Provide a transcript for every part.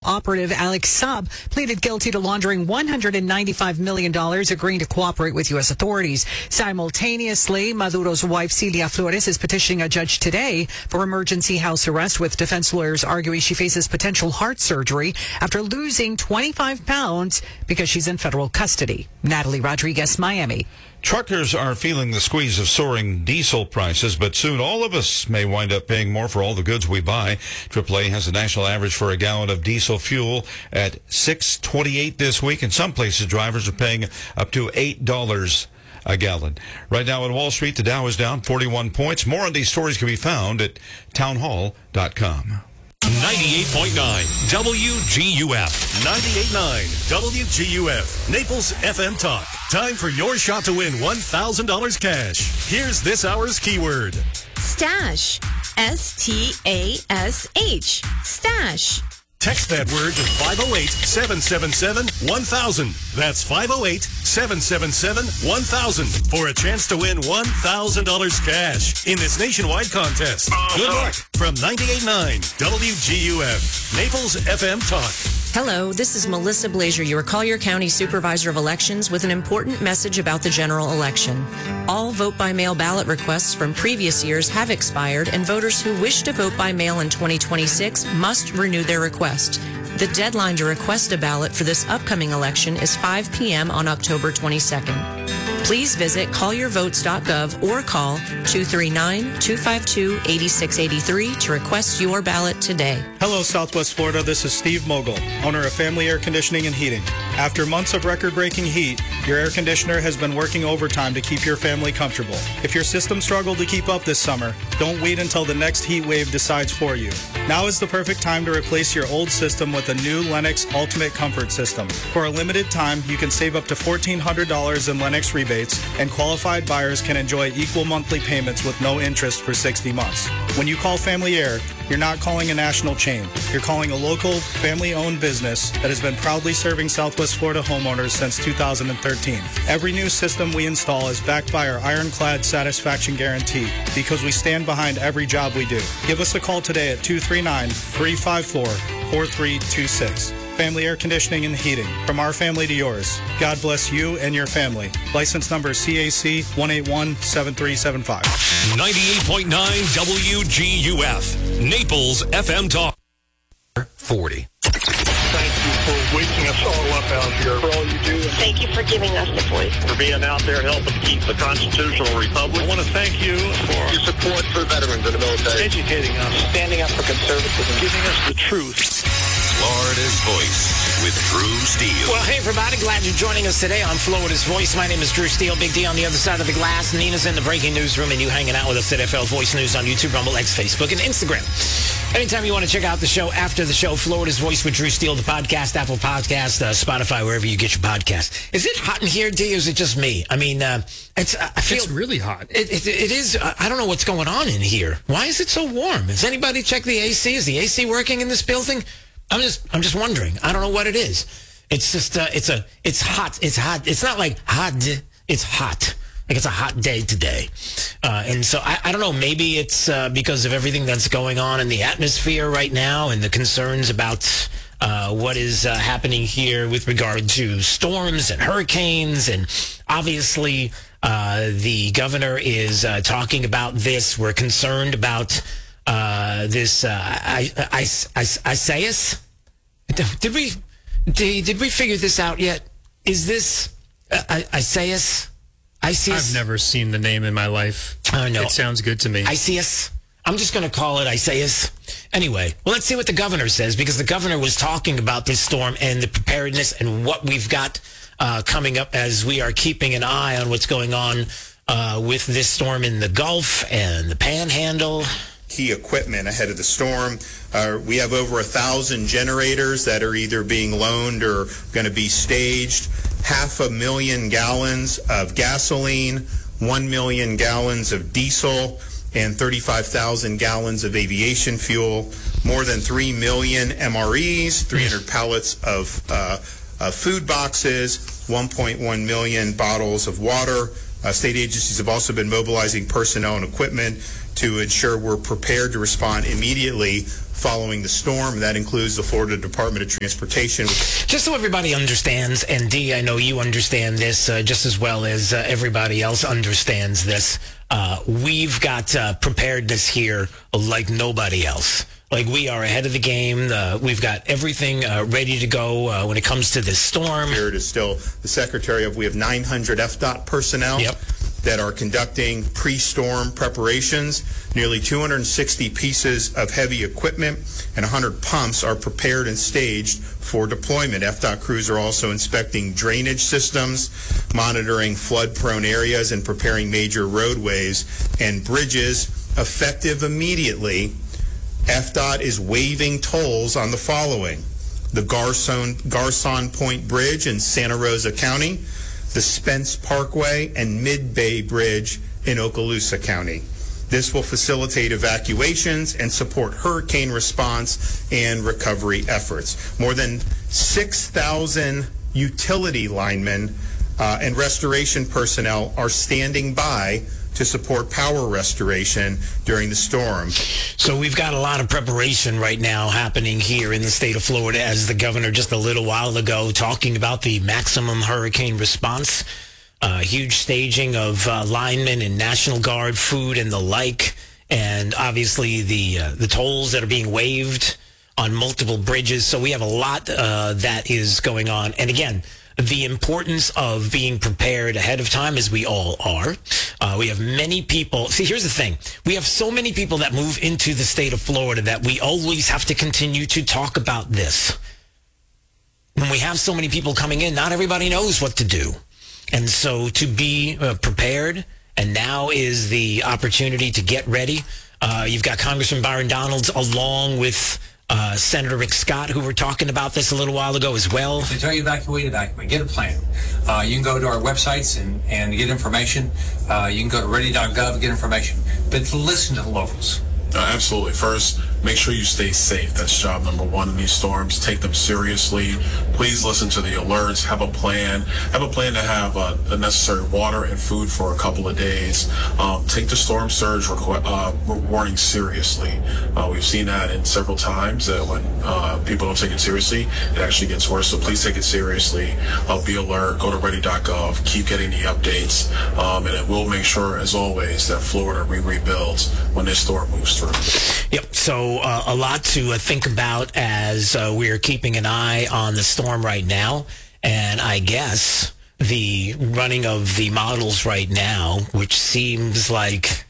operative Alex Saab pleaded guilty to laundering $195 million, agreeing to cooperate with U.S. authorities. Simultaneously, Maduro's wife, Celia Flores, is petitioning a judge today for emergency house arrest, with defense lawyers arguing she faces potential heart surgery after losing 25 pounds because she's in federal custody. Natalie Rodriguez, Miami. Truckers are feeling the squeeze of soaring diesel prices, but soon all of us may wind up paying more for all the goods we buy. AAA has a national average for a gallon of diesel fuel at $6.28 this week. In some places, drivers are paying up to $8 a gallon. Right now in Wall Street, the Dow is down 41 points. More on these stories can be found at townhall.com. 98.9 WGUF. 98.9 WGUF. Naples FM Talk. Time for your shot to win $1,000 cash. Here's this hour's keyword. Stash. S-T-A-S-H. Stash. Text that word to 508-777-1000. That's 508-777-1000 for a chance to win $1,000 cash in this nationwide contest. Good luck from 98.9 WGUF, Naples FM Talk. Hello, this is Melissa Blazier, your Collier County Supervisor of Elections, with an important message about the general election. All vote-by-mail ballot requests from previous years have expired, and voters who wish to vote by mail in 2026 must renew their request. The deadline to request a ballot for this upcoming election is 5 p.m. on October 22nd. Please visit colliervotes.gov or call 239-252-8683 to request your ballot today. Hello, Southwest Florida. This is Steve Mogul, owner of Family Air Conditioning and Heating. After months of record-breaking heat, your air conditioner has been working overtime to keep your family comfortable. If your system struggled to keep up this summer, don't wait until the next heat wave decides for you. Now is the perfect time to replace your old system with a new Lennox Ultimate Comfort System. For a limited time, you can save up to $1,400 in Lennox rebates, and qualified buyers can enjoy equal monthly payments with no interest for 60 months. When you call Family Air, you're not calling a national chain. You're calling a local, family-owned business that has been proudly serving Southwest Florida homeowners since 2013. Every new system we install is backed by our ironclad satisfaction guarantee, because we stand behind every job we do. Give us a call today at 239-354-4326. Family Air Conditioning and Heating. From our family to yours. God bless you and your family. License number CAC 1817375. 98.9 WGUF. Naples FM Talk. 40. Thank you for waking us all up out here, for all you do. Thank you for giving us the voice. For being out there helping keep the constitutional republic. I want to thank you for your support for veterans in the military. Educating us. Standing up for conservatism. Giving us the truth. Florida's Voice with Drew Steele. Well, hey, everybody. Glad you're joining us today on Florida's Voice. My name is Drew Steele. Big D on the other side of the glass. Nina's in the breaking newsroom, and you hanging out with us at FL Voice News on YouTube, Rumble, X, Facebook, and Instagram. Anytime you want to check out the show after the show, Florida's Voice with Drew Steele, the podcast, Apple Podcast, Spotify, wherever you get your podcast. Is it hot in here, D, or is it just me? I mean, I feel it's really hot. It is. I don't know what's going on in here. Why is it so warm? Has anybody checked the AC? Is the AC working in this building? I'm just wondering. I don't know what it is. It's just it's hot. It's hot. It's not like hot. It's hot. Like it's a hot day today. And so I don't know. Maybe it's because of everything that's going on in the atmosphere right now and the concerns about what is happening here with regard to storms and hurricanes. And obviously, the governor is talking about this. We're concerned about this Isaias. Did we figure this out yet? Is this Isaias? I've never seen the name in my life. I know. It sounds good to me. Isaias. I'm just going to call it Isaias. Anyway, well, let's see what the governor says, because the governor was talking about this storm and the preparedness and what we've got coming up as we are keeping an eye on what's going on with this storm in the Gulf and the Panhandle. Key equipment ahead of the storm. We have over 1,000 generators that are either being loaned or going to be staged. 500,000 gallons of gasoline, 1 million gallons of diesel, and 35,000 gallons of aviation fuel. More than 3 million MREs, 300 pallets of food boxes, 1.1 million bottles of water. State agencies have also been mobilizing personnel and equipment to ensure we're prepared to respond immediately following the storm. That includes the Florida Department of Transportation. Just so everybody understands, and Dee, I know you understand this just as well as everybody else understands this, we've got preparedness here like nobody else. Like, we are ahead of the game. We've got everything ready to go when it comes to this storm. Here it is still the secretary of, we have 900 FDOT personnel that are conducting pre-storm preparations. Nearly 260 pieces of heavy equipment and 100 pumps are prepared and staged for deployment. FDOT crews are also inspecting drainage systems, monitoring flood-prone areas, and preparing major roadways and bridges. Effective immediately, FDOT is waiving tolls on the following: the Garcon Point Bridge in Santa Rosa County, the Spence Parkway and Mid-Bay Bridge in Okaloosa County. This will facilitate evacuations and support hurricane response and recovery efforts. More than 6,000 utility linemen and restoration personnel are standing by to support power restoration during the storm. So we've got a lot of preparation right now happening here in the state of Florida, as the governor just a little while ago talking about the maximum hurricane response, huge staging of linemen and National Guard, food and the like, and obviously the tolls that are being waived on multiple bridges. So we have a lot that is going on. And again, the importance of being prepared ahead of time, as we all are. We have many people. See, here's the thing. We have so many people that move into the state of Florida that we always have to continue to talk about this. When we have so many people coming in, not everybody knows what to do. And so to be prepared, and now is the opportunity to get ready. You've got Congressman Byron Donalds along with Senator Rick Scott, who were talking about this a little while ago as well. They tell you evacuate, get a plan. You can go to our websites and get information. You can go to ready.gov, get information. But listen to the locals. Absolutely. First, make sure you stay safe. That's job number one in these storms. Take them seriously. Please listen to the alerts. Have a plan. Have a plan to have the necessary water and food for a couple of days. Take the storm surge warning seriously. We've seen that in several times that when people don't take it seriously, it actually gets worse. So please take it seriously. Be alert. Go to ready.gov. Keep getting the updates. And it will make sure, as always, that Florida rebuilds when this storm moves through. Yep. So a lot to think about as we're keeping an eye on the storm right now. And I guess the running of the models right now, which seems like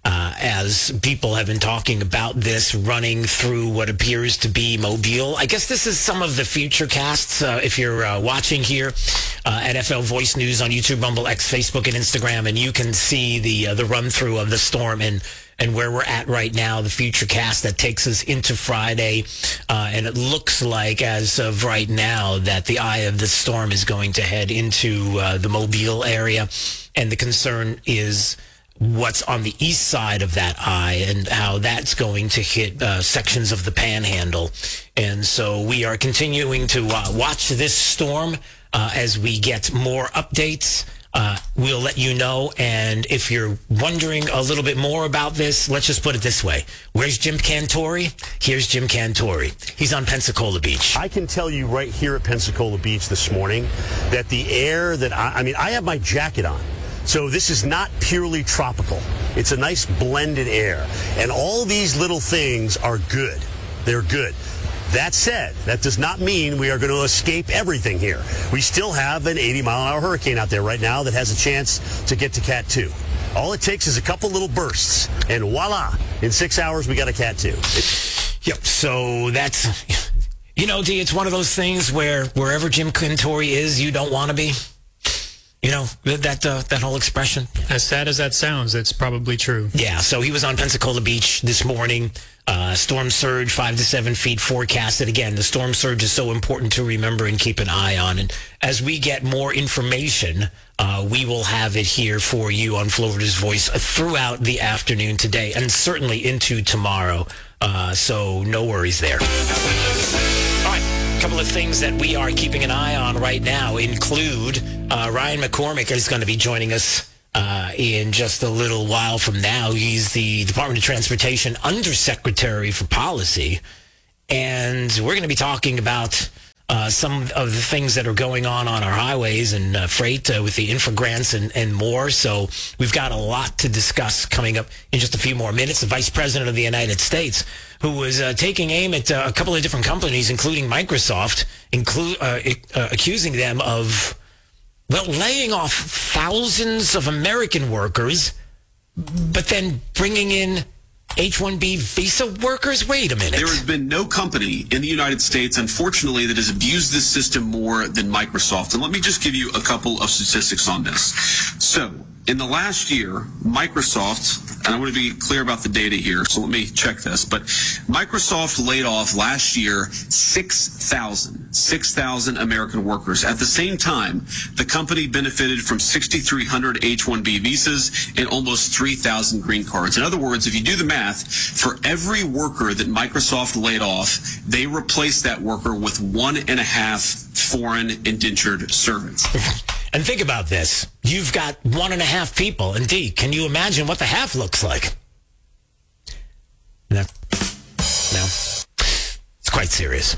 as people have been talking about this running through what appears to be Mobile. I guess this is some of the future casts. If you're watching here at FL Voice News on YouTube, Rumble, X, Facebook, and Instagram, and you can see the run through of the storm and where we're at right now, the future cast that takes us into Friday. And it looks like, as of right now, that the eye of the storm is going to head into the Mobile area. And the concern is what's on the east side of that eye and how that's going to hit sections of the Panhandle. And so we are continuing to watch this storm as we get more updates. We'll let you know. And if you're wondering a little bit more about this, let's just put it this way. Where's Jim Cantore? Here's Jim Cantore. He's on Pensacola Beach. I can tell you right here at Pensacola Beach this morning that the air that I have my jacket on. So this is not purely tropical. It's a nice blended air. And all these little things are good. They're good. That said, that does not mean we are going to escape everything here. We still have an 80-mile-an-hour hurricane out there right now that has a chance to get to Cat 2. All it takes is a couple little bursts, and voila, in 6 hours we got a Cat 2. Yep, so that's, Dee, it's one of those things where wherever Jim Cantore is, you don't want to be. That whole expression. As sad as that sounds, it's probably true. Yeah, so he was on Pensacola Beach this morning. Storm surge, 5 to 7 feet forecasted. Again, the storm surge is so important to remember and keep an eye on. And as we get more information, we will have it here for you on Florida's Voice throughout the afternoon today and certainly into tomorrow. So no worries there. All right. A couple of things that we are keeping an eye on right now include Ryan McCormick is going to be joining us in just a little while from now. He's the Department of Transportation Undersecretary for Policy. And we're going to be talking about some of the things that are going on our highways and freight with the infra grants and more. So we've got a lot to discuss coming up in just a few more minutes. The Vice President of the United States, who was taking aim at a couple of different companies, including Microsoft, accusing them of, well, laying off thousands of American workers, but then bringing in H-1B visa workers? Wait a minute. There has been no company in the United States, unfortunately, that has abused this system more than Microsoft. And let me just give you a couple of statistics on this. So, in the last year, Microsoft, and I want to be clear about the data here, so let me check this, but Microsoft laid off last year 6,000 American workers. At the same time, the company benefited from 6,300 H-1B visas and almost 3,000 green cards. In other words, if you do the math, for every worker that Microsoft laid off, they replaced that worker with 1.5 foreign indentured servants. And think about this. You've got 1.5 people. Indeed. Can you imagine what the half looks like? No. It's quite serious.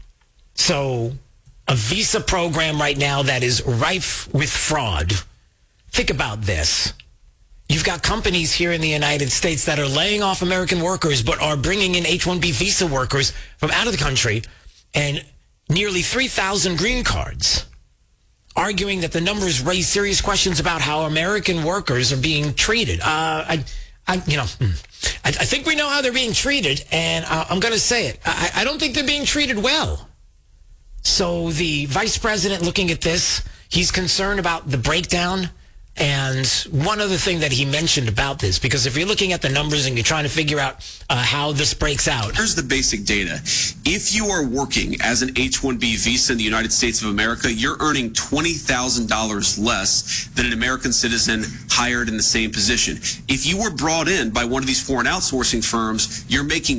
So, a visa program right now that is rife with fraud. Think about this. You've got companies here in the United States that are laying off American workers but are bringing in H-1B visa workers from out of the country and nearly 3,000 green cards, arguing that the numbers raise serious questions about how American workers are being treated. I think we know how they're being treated, and I'm going to say it. I don't think they're being treated well. So the vice president looking at this, he's concerned about the breakdown. And one other thing that he mentioned about this, because if you're looking at the numbers and you're trying to figure out how this breaks out. Here's the basic data. If you are working as an H-1B visa in the United States of America, you're earning $20,000 less than an American citizen hired in the same position. If you were brought in by one of these foreign outsourcing firms, you're making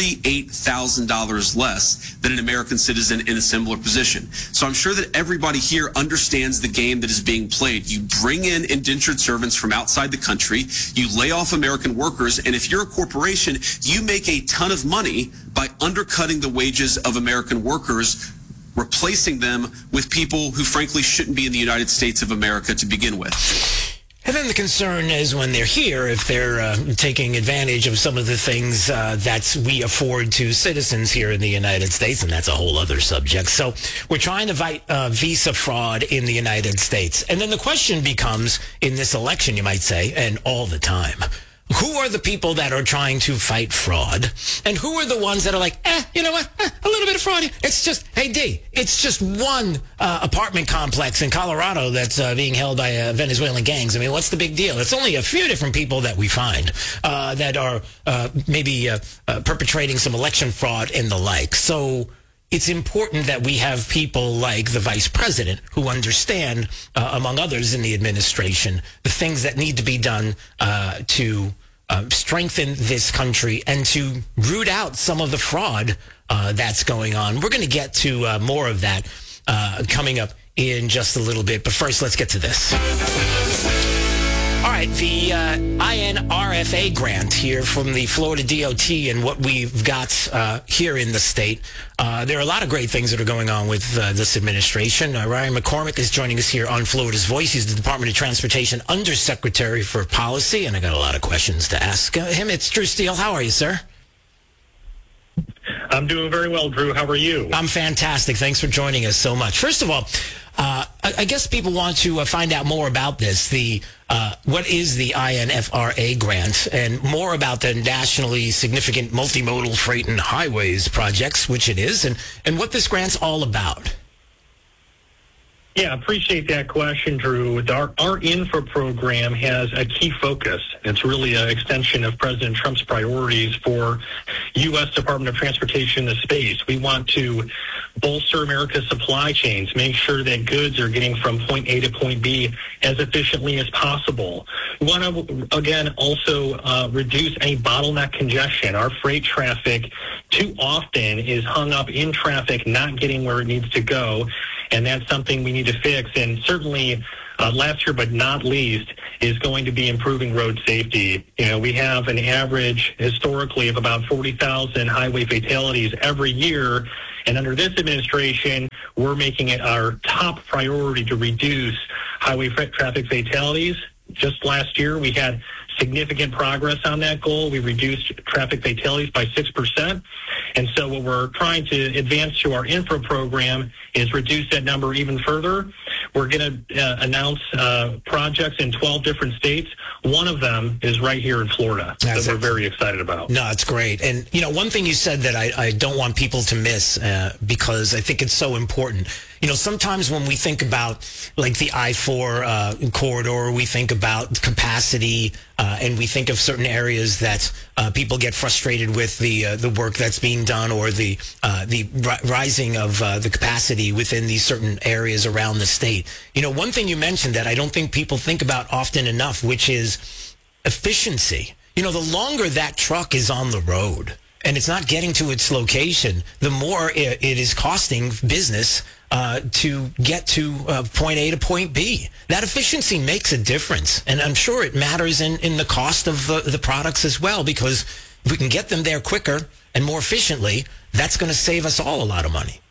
$48,000 less than an American citizen in a similar position. So I'm sure that everybody here understands the game that is being played. You bring in indentured servants from outside the country, you lay off American workers, and if you're a corporation, you make a ton of money by undercutting the wages of American workers, replacing them with people who frankly shouldn't be in the United States of America to begin with. And then the concern is when they're here, if they're taking advantage of some of the things that we afford to citizens here in the United States, and that's a whole other subject. So we're trying to fight visa fraud in the United States. And then the question becomes, in this election, you might say, and all the time, who are the people that are trying to fight fraud? And who are the ones that are like, you know what, a little bit of fraud. It's just, hey, D, it's just one apartment complex in Colorado that's being held by Venezuelan gangs. I mean, what's the big deal? It's only a few different people that we find that are maybe perpetrating some election fraud and the like. So it's important that we have people like the vice president who understand, among others in the administration, the things that need to be done to strengthen this country and to root out some of the fraud that's going on. We're going to get to more of that coming up in just a little bit. But first, let's get to this. All right, the INRFA grant here from the Florida DOT and what we've got here in the state. There are a lot of great things that are going on with this administration. Ryan McCormick is joining us here on Florida's Voice. He's the Department of Transportation Undersecretary for Policy, and I got a lot of questions to ask him. It's Drew Steele. How are you, sir? I'm doing very well, Drew. How are you? I'm fantastic. Thanks for joining us so much. First of all, I guess people want to find out more about this. What is the INFRA grant, and more about the nationally significant multimodal freight and highways projects, which it is, and what this grant's all about. Yeah, appreciate that question, Drew. Our infra program has a key focus. It's really an extension of President Trump's priorities for U.S. Department of Transportation in the space. We want to bolster America's supply chains, make sure that goods are getting from point A to point B as efficiently as possible. We want to, again, also reduce any bottleneck congestion. Our freight traffic too often is hung up in traffic, not getting where it needs to go. And that's something we need to fix. And certainly last year but not least, is going to be improving road safety. We have an average historically of about 40,000 highway fatalities every year. And under this administration, we're making it our top priority to reduce highway traffic fatalities. Just last year, we had significant progress on that goal. We reduced traffic fatalities by 6%. And so what we're trying to advance to our infra program is reduce that number even further. We're going to announce projects in 12 different states. One of them is right here in Florida that we're very excited about. No, it's great. And, one thing you said that I don't want people to miss because I think it's so important. Sometimes when we think about like the I-4 corridor, we think about capacity and we think of certain areas that people get frustrated with the work that's being done or the rising of the capacity within these certain areas around the state. One thing you mentioned that I don't think people think about often enough, which is efficiency. The longer that truck is on the road and it's not getting to its location, the more it is costing business to get to point A to point B. That efficiency makes a difference. And I'm sure it matters in the cost of the products as well, because if we can get them there quicker and more efficiently, that's going to save us all a lot of money.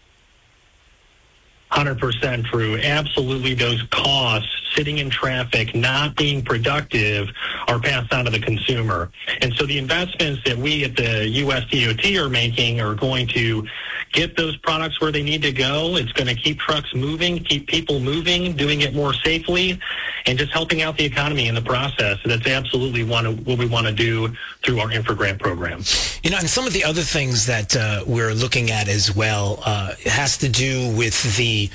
100% true. Absolutely, those costs sitting in traffic, not being productive, are passed on to the consumer. And so the investments that we at the U.S. DOT are making are going to get those products where they need to go. It's going to keep trucks moving, keep people moving, doing it more safely, and just helping out the economy in the process. So that's absolutely what we want to do through our InfraGrant program. And some of the other things that we're looking at as well has to do with the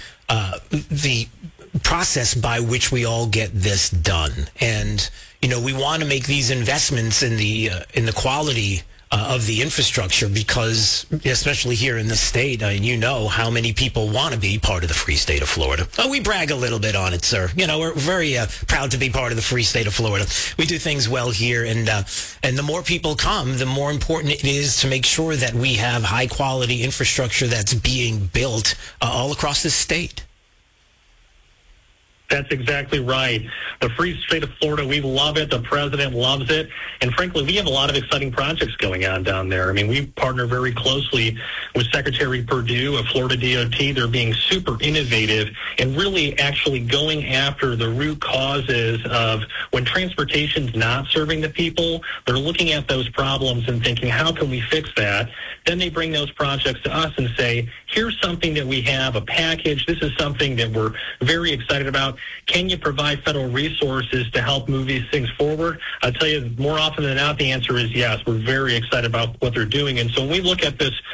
process by which we all get this done. And, we want to make these investments in the quality of the infrastructure because, especially here in the state, how many people want to be part of the free state of Florida. We brag a little bit on it, sir. We're very proud to be part of the free state of Florida. We do things well here, and the more people come, the more important it is to make sure that we have high quality infrastructure that's being built all across the state. That's exactly right. The free state of Florida, we love it. The president loves it. And frankly, we have a lot of exciting projects going on down there. We partner very closely with Secretary Perdue of Florida DOT. They're being super innovative and really actually going after the root causes of when transportation's not serving the people. They're looking at those problems and thinking, how can we fix that? Then they bring those projects to us and say, here's something that we have, a package. This is something that we're very excited about. Can you provide federal resources to help move these things forward? I'll tell you, more often than not, the answer is yes. We're very excited about what they're doing. And so when we look at this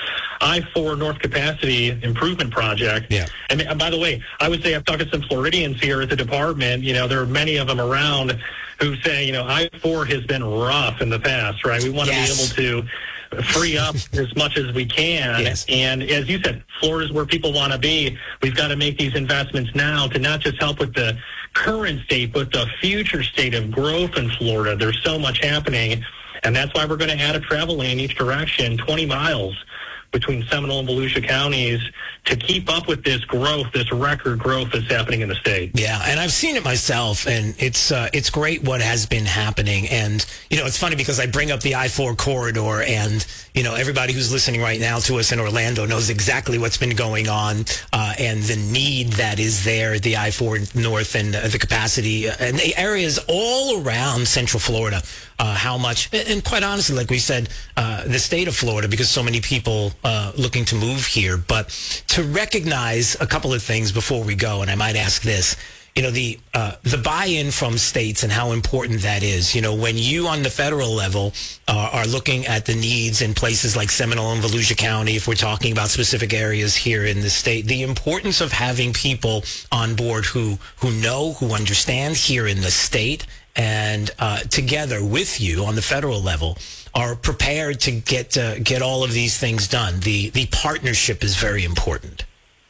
I-4 North Capacity Improvement Project, and by the way, I would say I've talked to some Floridians here at the department. There are many of them around who say, I-4 has been rough in the past, right? We want to be able to free up as much as we can. Yes. And as you said, Florida's where people want to be. We've got to make these investments now to not just help with the current state, but the future state of growth in Florida. There's so much happening, and that's why we're going to add a travel lane in each direction, 20 miles between Seminole and Volusia counties to keep up with this growth, this record growth that's happening in the state. Yeah, and I've seen it myself, and it's great what has been happening. And, it's funny because I bring up the I-4 corridor, and, everybody who's listening right now to us in Orlando knows exactly what's been going on and the need that is there at the I-4 North and the capacity and the areas all around Central Florida. How much, and quite honestly, like we said, the state of Florida, because so many people looking to move here. But to recognize a couple of things before we go, and I might ask this, the buy-in from states and how important that is. When you on the federal level are looking at the needs in places like Seminole and Volusia County, if we're talking about specific areas here in the state, the importance of having people on board who understand here in the state and together with you on the federal level are prepared to get all of these things done. The partnership is very important.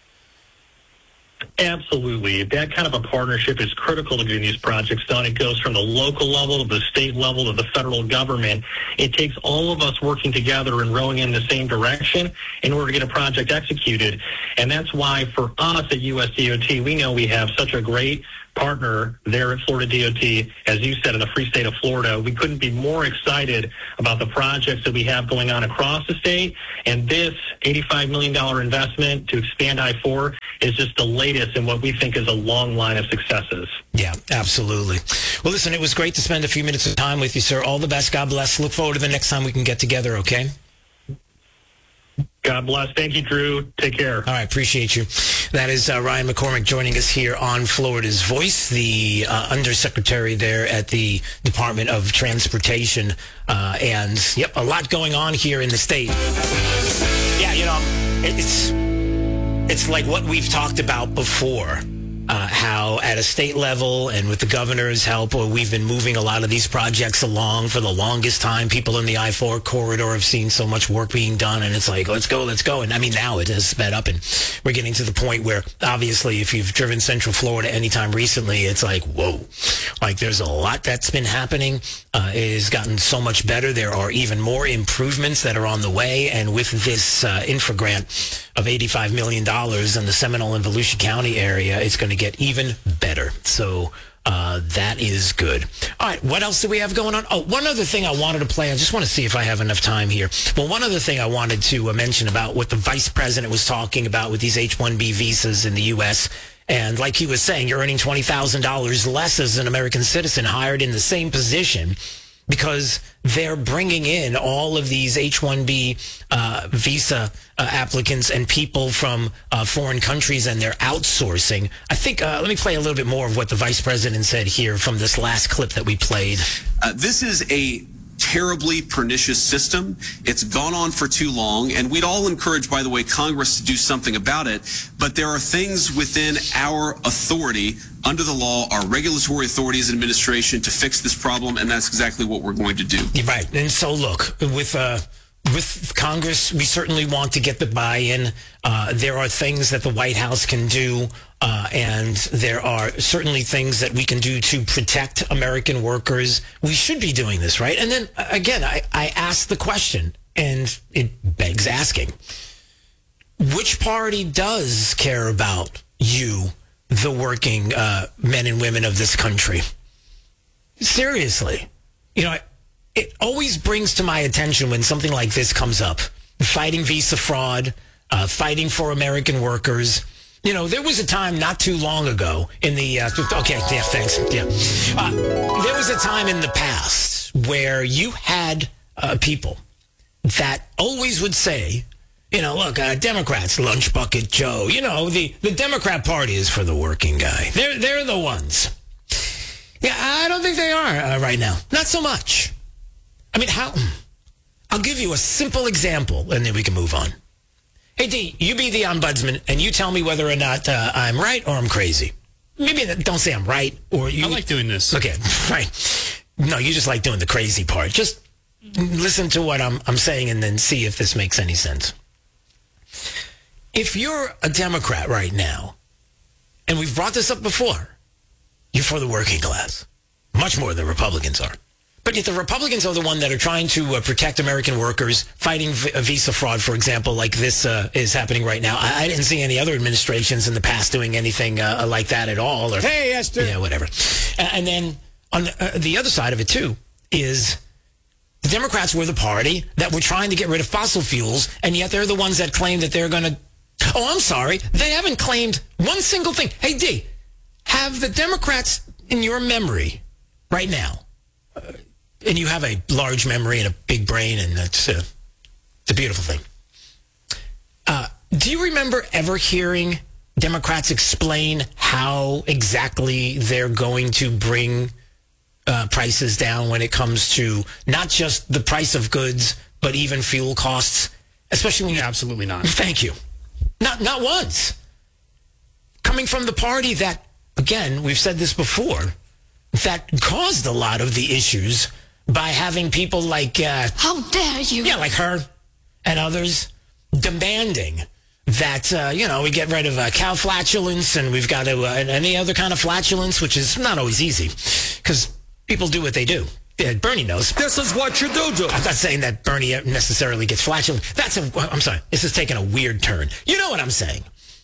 Absolutely. That kind of a partnership is critical to getting these projects done. It goes from the local level to the state level to the federal government. It takes all of us working together and rowing in the same direction in order to get a project executed. And that's why for us at USDOT, we know we have such a great partner there at Florida DOT, as you said, in the free state of Florida. We couldn't be more excited about the projects that we have going on across the state. And this $85 million investment to expand I-4 is just the latest in what we think is a long line of successes. Yeah, absolutely. Well, listen, it was great to spend a few minutes of time with you, sir. All the best. God bless. Look forward to the next time we can get together, okay? God bless. Thank you, Drew. Take care. All right, appreciate you. That is Ryan McCormick joining us here on Florida's Voice, the undersecretary there at the Department of Transportation. And, yep, a lot going on here in the state. Yeah, you know, it's like what we've talked about before. How at a state level and with the governor's help, we've been moving a lot of these projects along for the longest time. People in the I-4 corridor have seen so much work being done, and it's like, let's go. And I mean, now it has sped up, and we're getting to the point where, obviously, if you've driven Central Florida anytime recently, it's like, whoa. Like, there's a lot that's been happening. It has gotten so much better. There are even more improvements that are on the way, and with this infra grant of $85 million in the Seminole and Volusia County area, it's going to get even better. So that is good. All right, what else do we have going on? Oh, one other thing I wanted to play. I just want to see if I have enough time here. Well, one other thing I wanted to mention about what the vice president was talking about with these H-1B visas in the U.S., and like he was saying, you're earning $20,000 less as an American citizen hired in the same position because they're bringing in all of these H-1B visa applicants and people from foreign countries, and they're outsourcing. I think, let me play a little bit more of what the vice president said here from this last clip that we played. This is a terribly pernicious system. It's gone on for too long, and we'd all encourage, by the way, Congress to do something about it, but there are things within our authority under the law, our regulatory authority as an administration, to fix this problem, and that's exactly what we're going to do. Right. And so, look, with Congress, we certainly want to get the buy-in. There are things that the White House can do, and there are certainly things that we can do to protect American workers. We should be doing this, right? And then, again, I ask the question, and it begs asking, which party does care about you, the working men and women of this country? Seriously. You know, it always brings to my attention when something like this comes up. Fighting visa fraud, fighting for American workers. You know, there was a time not too long ago in the... okay, yeah, thanks. Yeah. There was a time in the past where you had people that always would say, you know, look, Democrats, Lunch Bucket Joe, you know, the Democrat Party is for the working guy. They're the ones. Yeah, I don't think they are right now. Not so much. I mean, how? I'll give you a simple example, and then we can move on. Hey, D, you be the ombudsman, and you tell me whether or not I'm right or I'm crazy. Maybe don't say I'm right, or you... I like doing this. Okay, right. No, you just like doing the crazy part. Just listen to what I'm saying and then see if this makes any sense. If you're a Democrat right now, and we've brought this up before, you're for the working class. Much more than Republicans are. But yet the Republicans are the one that are trying to protect American workers, fighting visa fraud, for example, like this is happening right now. I didn't see any other administrations in the past doing anything like that at all. Or, hey, Esther. Yeah, whatever. And then on the other side of it, too, is the Democrats were the party that were trying to get rid of fossil fuels, and yet they're the ones that claim that they're going to... Oh, I'm sorry. They haven't claimed one single thing. Hey, D, have the Democrats in your memory right now... and you have a large memory and a big brain, and it's a beautiful thing. Do you remember ever hearing Democrats explain how exactly they're going to bring prices down when it comes to not just the price of goods, but even fuel costs? Especially when absolutely not. Thank you. Not once. Coming from the party that, again, we've said this before, that caused a lot of the issues by having people like... how dare you? Yeah, like her and others demanding that, we get rid of cow flatulence, and we've got to... any other kind of flatulence, which is not always easy, because people do what they do. Yeah, Bernie knows. This is what you do. I'm not saying that Bernie necessarily gets flatulent. I'm sorry. This is taking a weird turn. You know what I'm saying.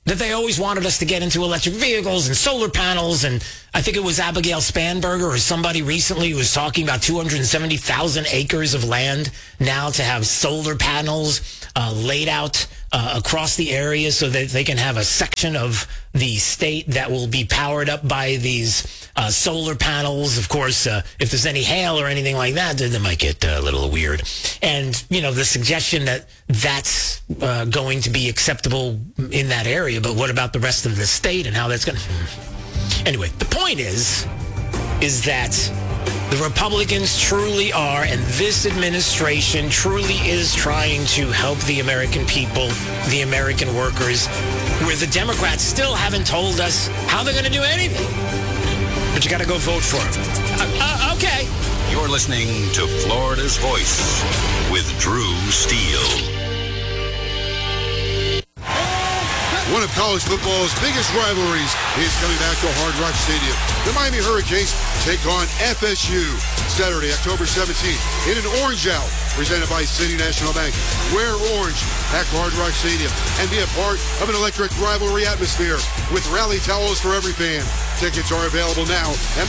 that they always wanted us to get into electric vehicles and solar panels. And I think it was Abigail Spanberger or somebody recently who was talking about 270,000 acres of land now to have solar panels laid out across the area so that they can have a section of the state that will be powered up by these solar panels. Of course, if there's any hail or anything like that, then it might get a little weird. And, you know, the suggestion that that's going to be acceptable in that area, but what about the rest of the state and how that's going to... Anyway, the point is that the Republicans truly are, and this administration truly is trying to help the American people, the American workers, where the Democrats still haven't told us how they're going to do anything. But you got to go vote for them. Okay. You're listening to Florida's Voice with Drew Steele. One of college football's biggest rivalries is coming back to Hard Rock Stadium. The Miami Hurricanes take on FSU Saturday, October 17th in an orange out presented by City National Bank. Wear orange at Hard Rock Stadium and be a part of an electric rivalry atmosphere with rally towels for every fan. Tickets are available now at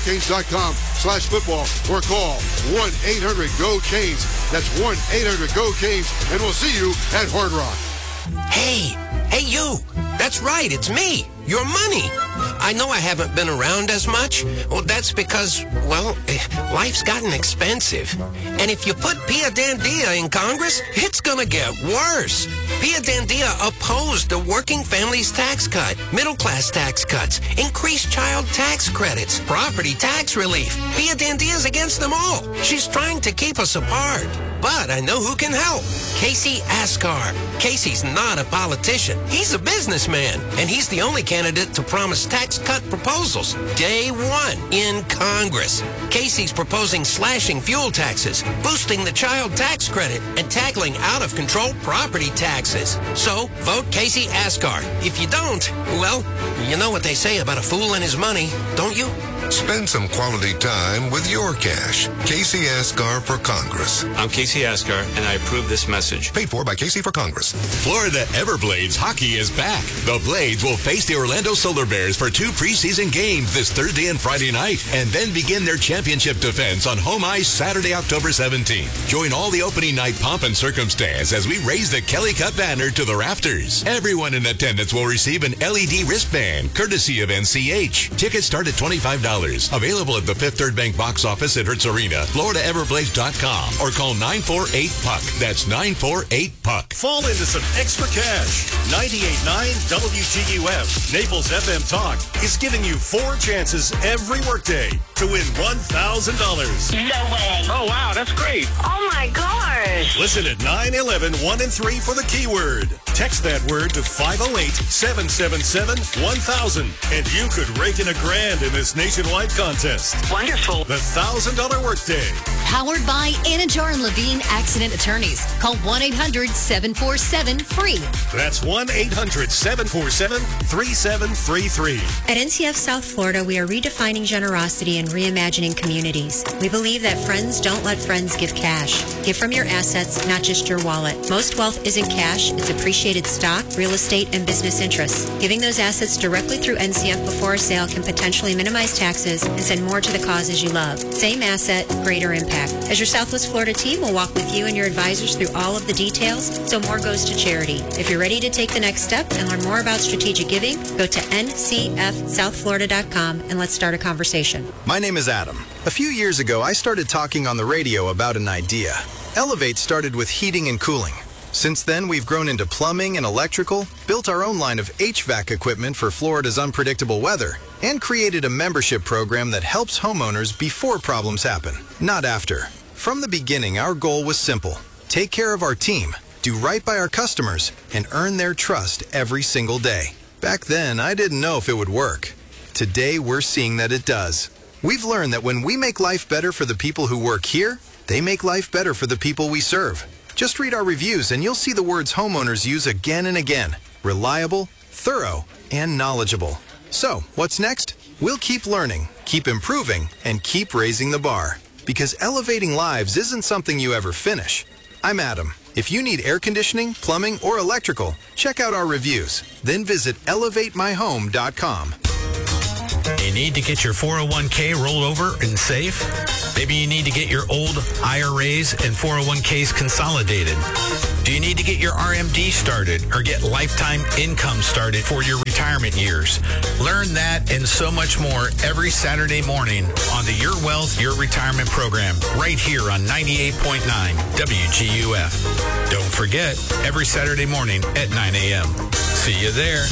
MiamiHurricanes.com/football or call 1-800-GO-CANES. That's 1-800-GO-CANES, and we'll see you at Hard Rock. Hey, you. That's right, it's me, your money. I know I haven't been around as much. Well, that's because, well, life's gotten expensive. And if you put Pia Dandia in Congress, it's gonna get worse. Pia Dandia opposed the working families tax cut, middle-class tax cuts, increased child tax credits, property tax relief. Pia Dandia's against them all. She's trying to keep us apart. But I know who can help. Casey Askar. Casey's not a politician. He's a businessman. And he's the only candidate to promise tax cut proposals. Day one in Congress. Casey's proposing slashing fuel taxes, boosting the child tax credit, and tackling out-of-control property taxes. So, vote Casey Askar. If you don't, well, you know what they say about a fool and his money, don't you? Spend some quality time with your cash. Casey Askar for Congress. I'm Casey Askar, and I approve this message. Paid for by Casey for Congress. Florida Everblades hockey is back. The Blades will face the Orlando Solar Bears for 2 preseason games this Thursday and Friday night, and then begin their championship defense on home ice Saturday, October 17th. Join all the opening night pomp and circumstance as we raise the Kelly Cup banner to the rafters. Everyone in attendance will receive an LED wristband, courtesy of NCH. Tickets start at $25. Available at the Fifth Third Bank box office at Hertz Arena, FloridaEverblades.com, or call 948-PUCK. That's 948-PUCK. Fall into some extra cash. 98.9 WGUF, Naples FM Talk, is giving you 4 chances every workday to win $1,000. No way. Oh, wow, that's great. Oh, my gosh. Listen at 911-1 and 3 for the keyword. Text that word to 508-777-1000, and you could rake in $1,000 in this nationwide contest. Wonderful. The $1,000 workday. Powered by Anajar and Levine Accident Attorneys. Call 1-800-747-FREE. That's 1-800-747-3733. At NCF South Florida, we are redefining generosity and reimagining communities. We believe that friends don't let friends give cash. Give from your assets, not just your wallet. Most wealth isn't cash. It's appreciated stock, real estate, and business interests. Giving those assets directly through NCF before a sale can potentially minimize taxes and send more to the causes you love. Same asset, greater impact. As your Southwest Florida team, we'll walk with you and your advisors through all of the details, so more goes to charity. If you're ready to take the next step and learn more about strategic giving, go to ncfsouthflorida.com and let's start a conversation. My name is Adam. A few years ago, I started talking on the radio about an idea. Elevate started with heating and cooling. Since then, we've grown into plumbing and electrical, built our own line of HVAC equipment for Florida's unpredictable weather, and created a membership program that helps homeowners before problems happen, not after. From the beginning, our goal was simple: take care of our team, do right by our customers, and earn their trust every single day. Back then, I didn't know if it would work. Today, we're seeing that it does. We've learned that when we make life better for the people who work here, they make life better for the people we serve. Just read our reviews and you'll see the words homeowners use again and again: reliable, thorough, and knowledgeable. So, what's next? We'll keep learning, keep improving, and keep raising the bar. Because elevating lives isn't something you ever finish. I'm Adam, If you need air conditioning, plumbing, or electrical, check out our reviews. Then visit elevatemyhome.com. You need to get your 401k rolled over and safe? Maybe you need to get your old IRAs and 401ks consolidated. Do you need to get your RMD started or get lifetime income started for your retirement years? Learn that and so much more every Saturday morning on the Your Wealth, Your Retirement program right here on 98.9 WGUF. Don't forget, every Saturday morning at 9 a.m. See you there.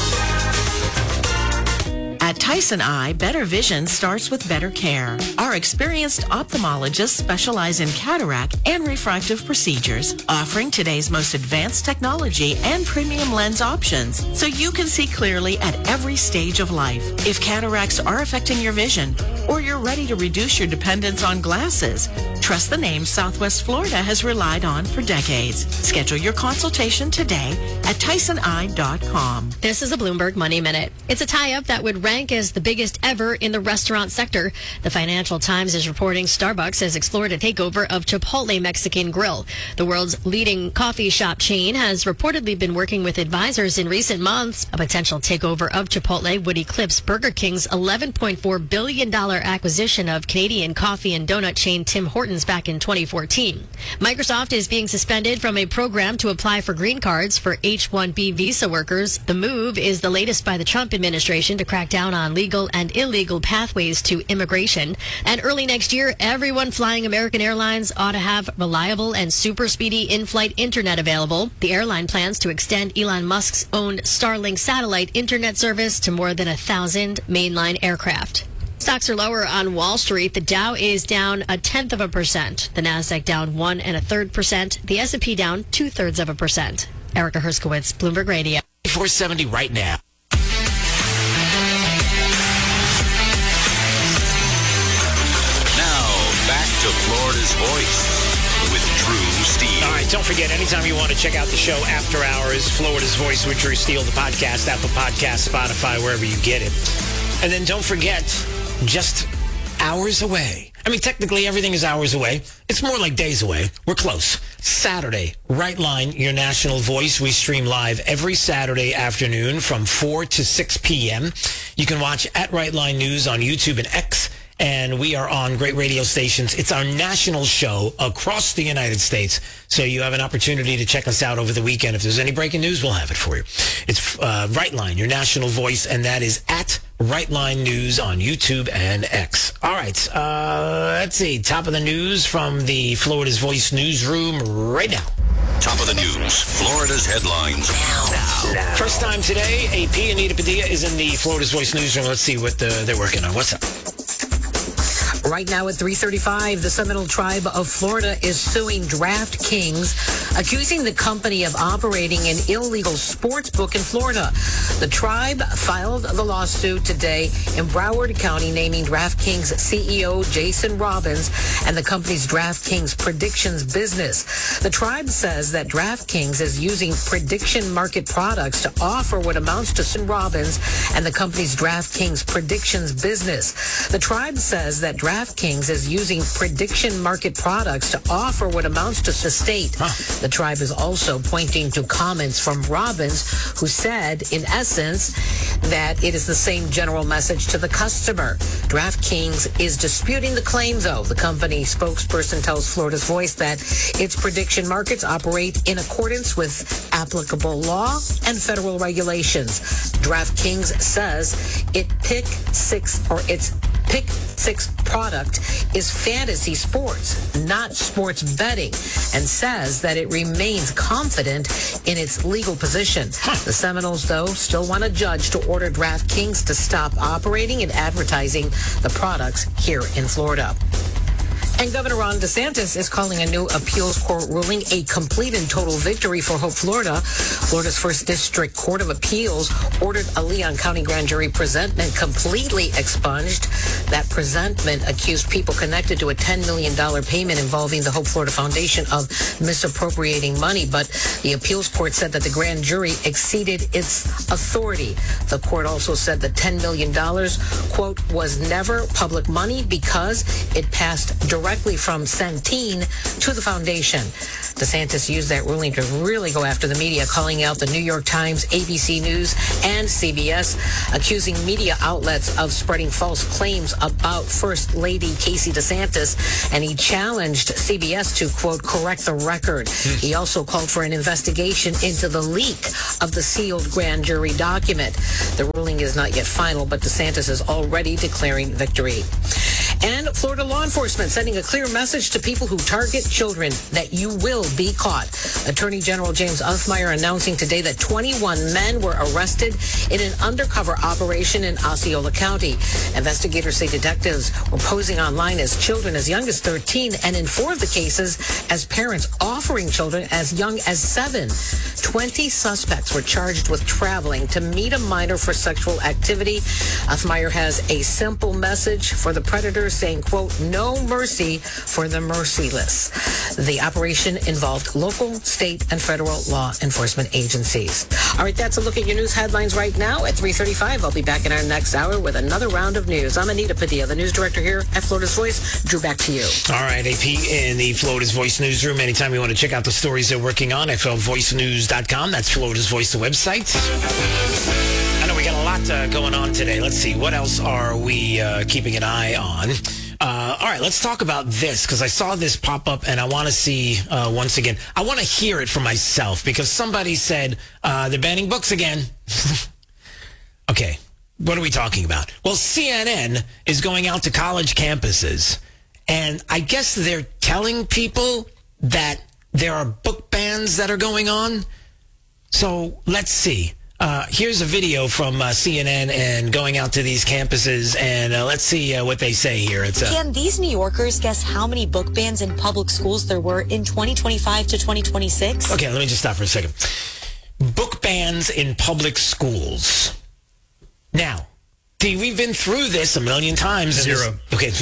At Tyson Eye, better vision starts with better care. Our experienced ophthalmologists specialize in cataract and refractive procedures, offering today's most advanced technology and premium lens options, so you can see clearly at every stage of life. If cataracts are affecting your vision, or you're ready to reduce your dependence on glasses, trust the name Southwest Florida has relied on for decades. Schedule your consultation today at TysonEye.com. This is a Bloomberg Money Minute. It's a tie-up that would rank as the biggest ever in the restaurant sector. The Financial Times is reporting Starbucks has explored a takeover of Chipotle Mexican Grill. The world's leading coffee shop chain has reportedly been working with advisors in recent months. A potential takeover of Chipotle would eclipse Burger King's $11.4 billion acquisition of Canadian coffee and donut chain Tim Hortons back in 2014. Microsoft is being suspended from a program to apply for green cards for H-1B visa workers. The move is the latest by the Trump administration to crack down on legal and illegal pathways to immigration. And early next year, everyone flying American Airlines ought to have reliable and super speedy in-flight internet available. The airline plans to extend Elon Musk's owned Starlink satellite internet service to more than 1,000 mainline aircraft. Stocks are lower on Wall Street. The Dow is down 0.1%. The Nasdaq down 1 1/3%. The S&P down 2/3%. Erica Herskowitz, Bloomberg Radio. 470 right now. Back to Florida's Voice with Drew Steele. All right, don't forget, anytime you want to check out the show after hours, Florida's Voice with Drew Steele, the podcast, Apple Podcast, Spotify, wherever you get it. And then don't forget, just hours away. I mean, technically, everything is hours away. It's more like days away. We're close. Saturday, Right Line, your national voice. We stream live every Saturday afternoon from 4 to 6 p.m. You can watch at Right Line News on YouTube and X. And we are on great radio stations. It's our national show across the United States. So you have an opportunity to check us out over the weekend. If there's any breaking news, we'll have it for you. It's Right Line, your national voice, and that is at Right Line News on YouTube and X. All right, let's see. Top of the news from the Florida's Voice newsroom right now. Top of the news, Florida's headlines. Now. First time today, AP Anita Padilla is in the Florida's Voice newsroom. Let's see what they're working on. What's up? Right now at 3:35, the Seminole Tribe of Florida is suing DraftKings, accusing the company of operating an illegal sports book in Florida. The tribe filed the lawsuit today in Broward County, naming DraftKings CEO Jason Robbins and the company's DraftKings Predictions business. The tribe says that DraftKings is using prediction market products to offer what amounts to Jason Robbins and the company's DraftKings Predictions business. The tribe says that DraftKings is using prediction market products to offer what amounts to the state. The tribe is also pointing to comments from Robbins, who said, in essence, that it is the same general message to the customer. DraftKings is disputing the claim, though. The company spokesperson tells Florida's Voice that its prediction markets operate in accordance with applicable law and federal regulations. DraftKings says its Pick Six product is fantasy sports, not sports betting, and says that it remains confident in its legal position. The Seminoles, though, still want a judge to order DraftKings to stop operating and advertising the products here in Florida. And Governor Ron DeSantis is calling a new appeals court ruling a complete and total victory for Hope Florida. Florida's First District Court of Appeals ordered a Leon County grand jury presentment completely expunged. That presentment accused people connected to a $10 million payment involving the Hope Florida Foundation of misappropriating money. But the appeals court said that the grand jury exceeded its authority. The court also said the $10 million, quote, was never public money because it passed directly directly from Centene to the foundation. DeSantis used that ruling to really go after the media, calling out the New York Times, ABC News, and CBS, accusing media outlets of spreading false claims about First Lady Casey DeSantis, and he challenged CBS to, quote, correct the record. He also called for an investigation into the leak of the sealed grand jury document. The ruling is not yet final, but DeSantis is already declaring victory. And Florida law enforcement sending a clear message to people who target children that you will be caught. Attorney General James Uthmeier announcing today that 21 men were arrested in an undercover operation in Osceola County. Investigators say detectives were posing online as children as young as 13, and in 4 of the cases as parents offering children as young as 7. 20 suspects were charged with traveling to meet a minor for sexual activity. Uthmeier has a simple message for the predators, saying, quote, no mercy for the merciless. The operation involved local, state, and federal law enforcement agencies. All right, that's a look at your news headlines right now at 3:35. I'll be back in our next hour with another round of news. I'm Anita Padilla, the news director here at Florida's Voice. Drew, back to you. All right, AP in the Florida's Voice newsroom. Anytime you want to check out the stories they're working on, flvoicenews.com. That's Florida's Voice, the website. I know we got a lot going on today. Let's see. What else are we keeping an eye on? All right, let's talk about this, because I saw this pop up, and I want to see, once again, I want to hear it for myself, because somebody said they're banning books again. Okay, what are we talking about? Well, CNN is going out to college campuses, and I guess they're telling people that there are book bans that are going on. So let's see. Here's a video from CNN and going out to these campuses, and let's see what they say here. Can these New Yorkers guess how many book bans in public schools there were in 2025 to 2026? Okay, let me just stop for a second. Book bans in public schools. Now, see, we've been through this a million times. 0. Okay.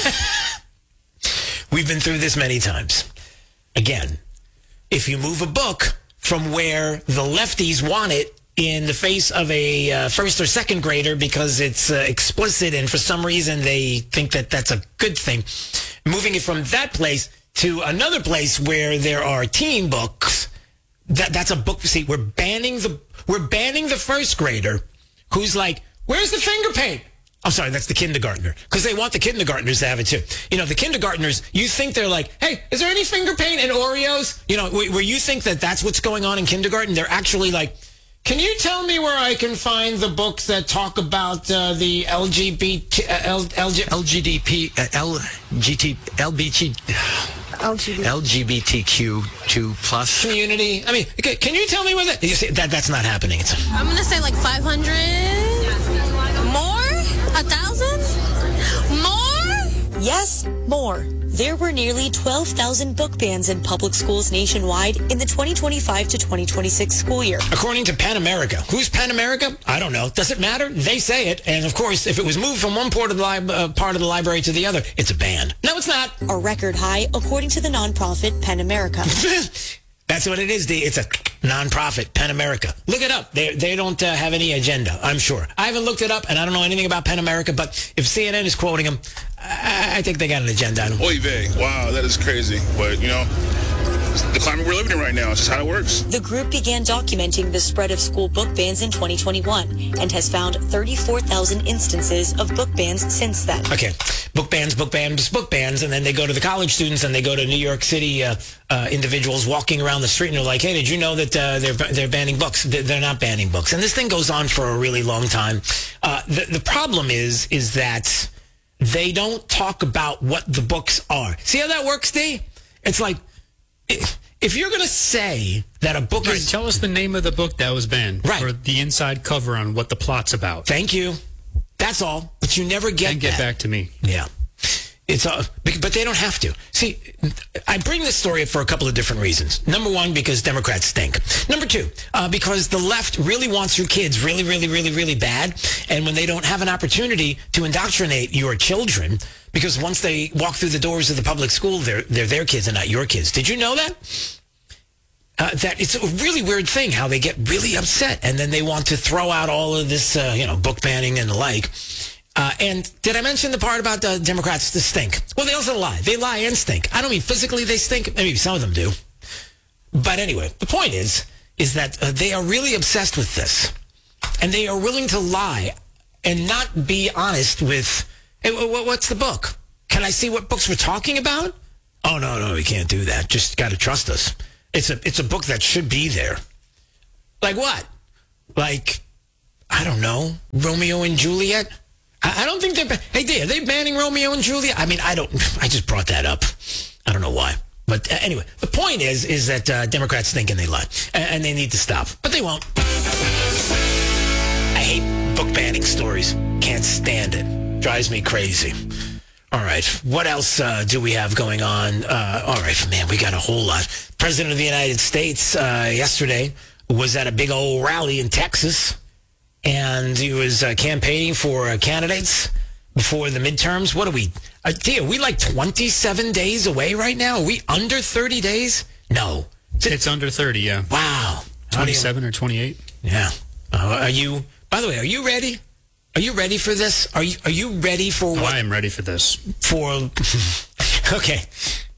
We've been through this many times. Again, if you move a book from where the lefties want it in the face of a first or second grader because it's explicit and for some reason they think that that's a good thing, moving it from that place to another place where there are teen books, that's a book. See, we're banning the first grader who's like, where's the finger paint? I'm sorry, that's the kindergartner, because they want the kindergartners to have it too. You know, the kindergartners, you think they're like, hey, is there any finger paint and Oreos? You know, where you think that that's what's going on in kindergarten, they're actually like, can you tell me where I can find the books that talk about the LGBTQ2 plus community? I mean, can you tell me where that? You see, that's not happening. I'm gonna say like 500 more, 1,000 more. Yes, more. There were nearly 12,000 book bans in public schools nationwide in the 2025 to 2026 school year. According to PEN America. Who's PEN America? I don't know. Does it matter? They say it. And of course, if it was moved from one part of the library to the other, it's a ban. No, it's not. A record high, according to the nonprofit PEN America. That's what it is, D. It's a nonprofit, PEN America. Look it up. They don't have any agenda, I'm sure. I haven't looked it up, and I don't know anything about PEN America, but if CNN is quoting them, I think they got an agenda on them. Oy vey. Wow, that is crazy. But, you know, the climate we're living in right now, it's just how it works. The group began documenting the spread of school book bans in 2021 and has found 34,000 instances of book bans since then. Okay. Book bans, and then they go to the college students and they go to New York City individuals walking around the street and they're like, hey, did you know that they're banning books? They're not banning books. And this thing goes on for a really long time. The problem is that they don't talk about what the books are. See how that works, D? It's like, if you're going to say that a book is... Tell us the name of the book that was banned. Right. Or the inside cover on what the plot's about. Thank you. That's all. But you never get And get back to me. Yeah. But they don't have to. See, I bring this story up for a couple of different reasons. Number one, because Democrats stink. Number two, because the left really wants your kids really, really, really, really bad. And when they don't have an opportunity to indoctrinate your children, because once they walk through the doors of the public school, they're their kids and not your kids. Did you know that? That it's a really weird thing how they get really upset and then they want to throw out all of this, book banning and the like. And did I mention the part about the Democrats that stink? Well, they also lie. They lie and stink. I don't mean physically they stink. Maybe some of them do. But anyway, the point is that they are really obsessed with this. And they are willing to lie and not be honest with, hey, what's the book? Can I see what books we're talking about? Oh, no, we can't do that. Just got to trust us. It's a book that should be there. Like what? Like, I don't know, Romeo and Juliet? I don't think they're... Hey, are they banning Romeo and Juliet? I mean, I just brought that up. I don't know why. But anyway, the point is that Democrats think and they lie. And they need to stop. But they won't. I hate book banning stories. Can't stand it. Drives me crazy. All right. What else do we have going on? All right, man, we got a whole lot. President of the United States yesterday was at a big old rally in Texas. And he was campaigning for candidates before the midterms. What are we? Are we like 27 days away right now? Are we under 30 days? No. It's under 30, yeah. Wow. 27 or 28. Yeah. Are you, by the way, are you ready? Are you ready for this? Are you ready for what? I am ready for this. Okay.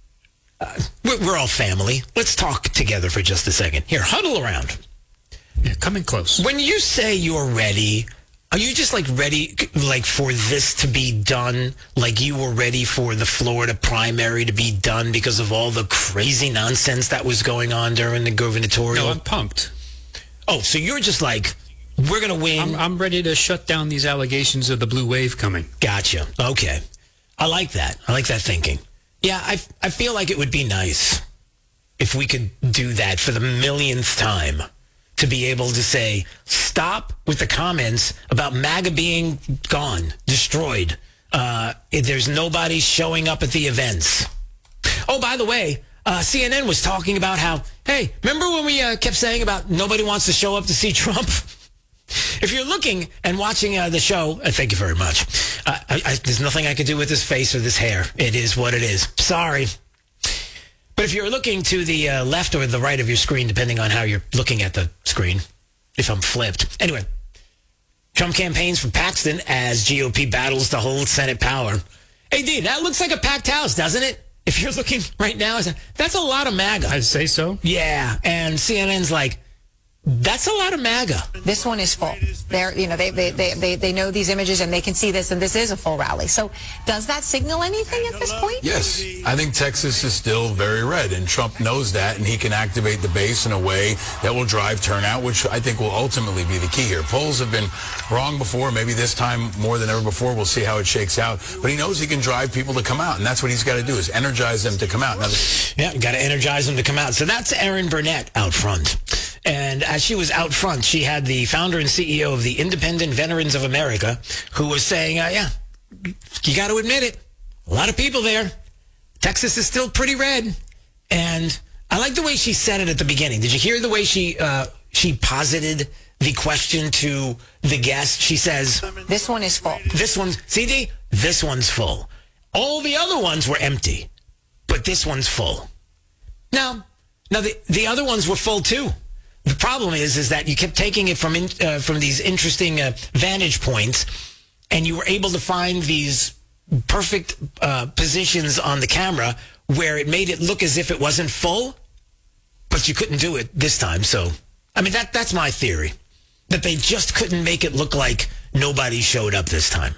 We're all family. Let's talk together for just a second. Here, huddle around. Yeah, coming close. When you say you're ready, are you just like ready like for this to be done? Like you were ready for the Florida primary to be done because of all the crazy nonsense that was going on during the gubernatorial? No, I'm pumped. Oh, so you're just like, we're going to win. I'm ready to shut down these allegations of the blue wave coming. Gotcha. Okay. I like that. I like that thinking. Yeah, I feel like it would be nice if we could do that for the millionth time. To be able to say, stop with the comments about MAGA being gone, destroyed. There's nobody showing up at the events. Oh, by the way, CNN was talking about how, hey, remember when we kept saying about nobody wants to show up to see Trump? If you're looking and watching the show, thank you very much. There's nothing I can do with this face or this hair. It is what it is. Sorry. But if you're looking to the left or the right of your screen, depending on how you're looking at the screen, if I'm flipped. Anyway, Trump campaigns for Paxton as GOP battles to hold Senate power. Hey, D, that looks like a packed house, doesn't it? If you're looking right now, that's a lot of MAGA. I'd say so. Yeah, and CNN's like, that's a lot of MAGA. This one is full. They know these images and they can see this, and this is a full rally. So does that signal anything at this point? Yes. I think Texas is still very red, and Trump knows that, and he can activate the base in a way that will drive turnout, which I think will ultimately be the key here. Polls have been wrong before. Maybe this time more than ever before. We'll see how it shakes out. But he knows he can drive people to come out, and that's what he's got to do, is energize them to come out. Now, yeah, got to energize them to come out. So that's Erin Burnett out front. And as she was out front, she had the founder and CEO of the Independent Veterans of America, who was saying, yeah, you got to admit it. A lot of people there. Texas is still pretty red. And I like the way she said it at the beginning. Did you hear the way she posited the question to the guest? She says, this one is full. This one, CD, this one's full. All the other ones were empty, but this one's full. Now the other ones were full too. The problem is that you kept taking it from these interesting vantage points, and you were able to find these perfect positions on the camera where it made it look as if it wasn't full, but you couldn't do it this time. So, I mean, that's my theory, that they just couldn't make it look like nobody showed up this time.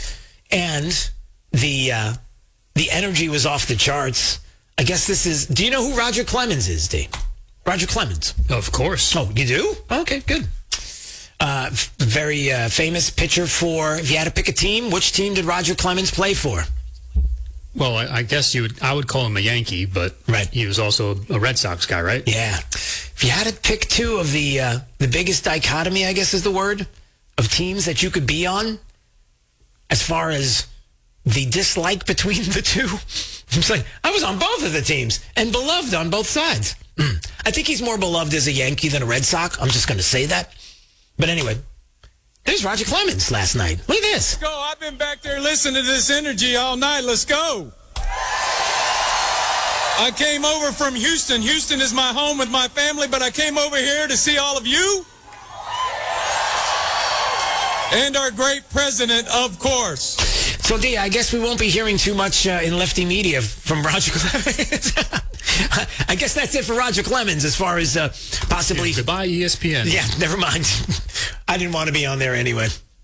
And the energy was off the charts. I guess this is... Do you know who Roger Clemens is, D? Roger Clemens. Of course. Oh, you do? Okay, good. Very famous pitcher for... If you had to pick a team, which team did Roger Clemens play for? Well, I guess I would call him a Yankee, but he was also a Red Sox guy, right? Yeah. If you had to pick two of the biggest dichotomy, I guess is the word, of teams that you could be on, as far as the dislike between the two, it's like, I was on both of the teams and beloved on both sides. I think he's more beloved as a Yankee than a Red Sox. I'm just going to say that. But anyway, there's Roger Clemens last night. Look at this. Let's go. I've been back there listening to this energy all night. Let's go. I came over from Houston. Houston is my home with my family, but I came over here to see all of you. And our great president, of course. So, D, I guess we won't be hearing too much in lefty media from Roger Clemens. I guess that's it for Roger Clemens as far as possibly... Yeah, goodbye, ESPN. Yeah, never mind. I didn't want to be on there anyway.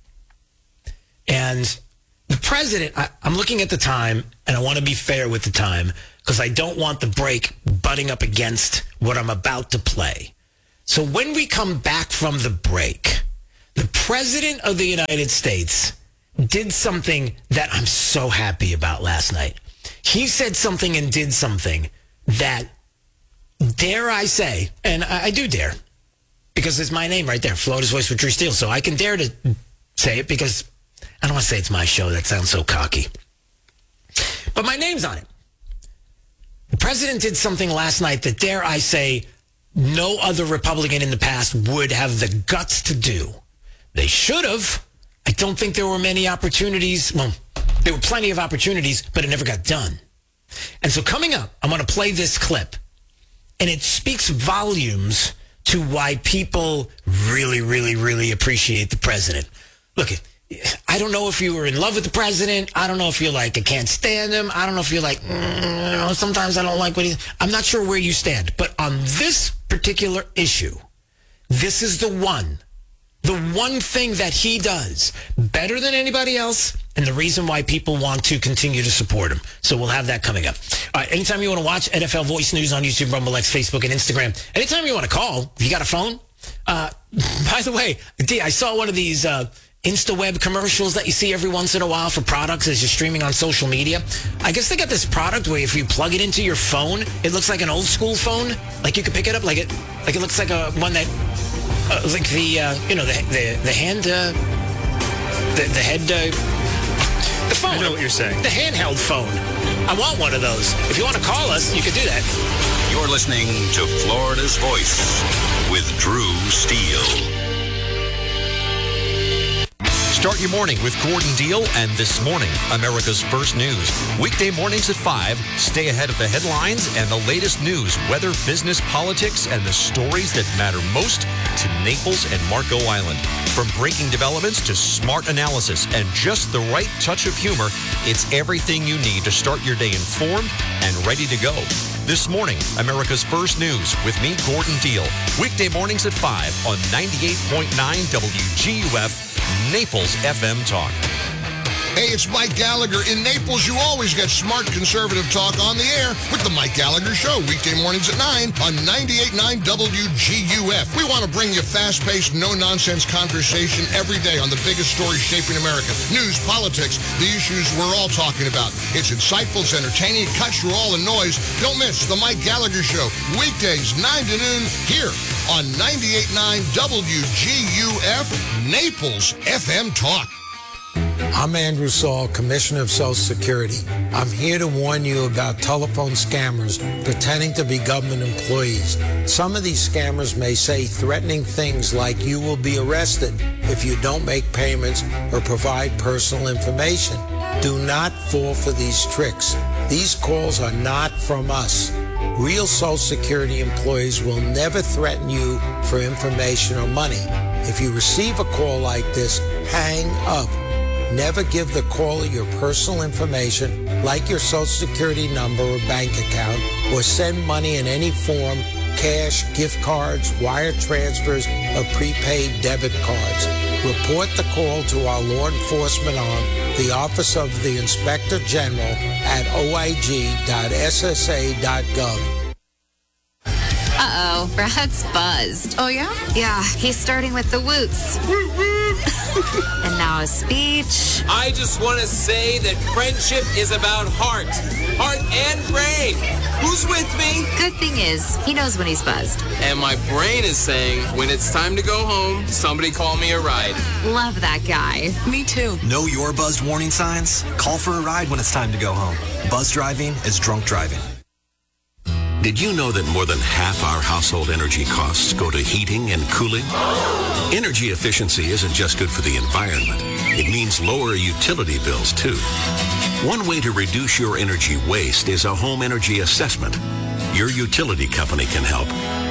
And the president, I'm looking at the time, and I want to be fair with the time, because I don't want the break butting up against what I'm about to play. So when we come back from the break, the president of the United States did something that I'm so happy about last night. He said something and did something that, dare I say, and I do dare, because it's my name right there, Florida's Voice with Drew Steele, so I can dare to say it because I don't want to say it's my show. That sounds so cocky. But my name's on it. The president did something last night that, dare I say, no other Republican in the past would have the guts to do. They should have. I don't think there were many opportunities. Well, there were plenty of opportunities, but it never got done. And so coming up, I'm going to play this clip. And it speaks volumes to why people really, really, really appreciate the president. Look, I don't know if you were in love with the president. I don't know if you're like, I can't stand him. I don't know if you're like, sometimes I don't like what he's... I'm not sure where you stand. But on this particular issue, this is the one thing that he does better than anybody else, and the reason why people want to continue to support him. So we'll have that coming up. All right, anytime you want to watch NFL Voice News on YouTube, Rumble X, Facebook, and Instagram. Anytime you want to call, if you got a phone. By the way, D, I saw one of these InstaWeb commercials that you see every once in a while for products as you're streaming on social media. I guess they got this product where if you plug it into your phone, it looks like an old school phone. Like you could pick it up like it looks like a one that... like the phone. I know what you're saying. The handheld phone. I want one of those. If you want to call us, you could do that. You're listening to Florida's Voice with Drew Steele. Start your morning with Gordon Deal and This Morning, America's First News. Weekday mornings at 5. Stay ahead of the headlines and the latest news, weather, business, politics, and the stories that matter most to Naples and Marco Island. From breaking developments to smart analysis and just the right touch of humor, it's everything you need to start your day informed and ready to go. This Morning, America's First News with me, Gordon Deal. Weekday mornings at 5 on 98.9 WGUF. Naples FM Talk. Hey, it's Mike Gallagher. In Naples, you always get smart conservative talk on the air with the Mike Gallagher Show, weekday mornings at 9 on 98.9 WGUF. We want to bring you fast-paced, no-nonsense conversation every day on the biggest stories shaping America. News, politics, the issues we're all talking about. It's insightful, it's entertaining, it cuts through all the noise. Don't miss the Mike Gallagher Show, weekdays 9 to noon here on 98.9 WGUF, Naples FM Talk. I'm Andrew Saul, Commissioner of Social Security. I'm here to warn you about telephone scammers pretending to be government employees. Some of these scammers may say threatening things like you will be arrested if you don't make payments or provide personal information. Do not fall for these tricks. These calls are not from us. Real Social Security employees will never threaten you for information or money. If you receive a call like this, hang up. Never give the caller your personal information, like your Social Security number or bank account, or send money in any form, cash, gift cards, wire transfers, or prepaid debit cards. Report the call to our law enforcement arm, the Office of the Inspector General at oig.ssa.gov. Uh-oh, Brad's buzzed. Oh, yeah? Yeah, he's starting with the woots. And now a speech. I just want to say that friendship is about heart and brain. Who's with me? Good thing is, he knows when he's buzzed. And my brain is saying, when it's time to go home, somebody call me a ride. Love that guy. Me too. Know your buzzed warning signs? Call for a ride when it's time to go home. Buzz driving is drunk driving. Did you know that more than half our household energy costs go to heating and cooling? Energy efficiency isn't just good for the environment. It means lower utility bills, too. One way to reduce your energy waste is a home energy assessment. Your utility company can help.